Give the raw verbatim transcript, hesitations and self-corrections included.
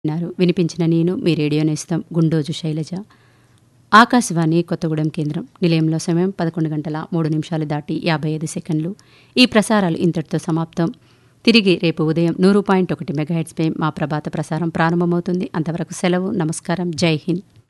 విన్నారు. వినిపించిన నేను మీ రేడియో నేస్తం గుండోజు శైలజ. ఆకాశవాణి కొత్తగూడెం కేంద్రం. నిలయంలో సమయం పదకొండు గంటల మూడు నిమిషాలు దాటి యాభై ఐదు సెకండ్లు. ఈ ప్రసారాలు ఇంతటితో సమాప్తం. తిరిగి రేపు ఉదయం నూరు పాయింట్ ఒకటి మెగాహెట్స్పై మా ప్రభాత ప్రసారం ప్రారంభమవుతుంది. అంతవరకు సెలవు. నమస్కారం. జై హింద్.